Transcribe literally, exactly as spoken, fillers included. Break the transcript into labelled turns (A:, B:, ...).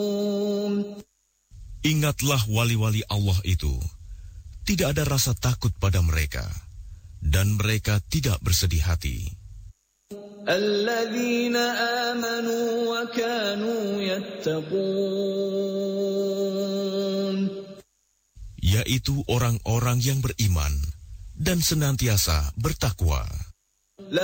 A: Ingatlah wali-wali Allah itu, tidak ada rasa takut pada mereka, dan mereka tidak bersedih hati.
B: Alladzina amanu wa kanu yattaqun,
A: yaitu orang-orang yang beriman dan senantiasa bertakwa.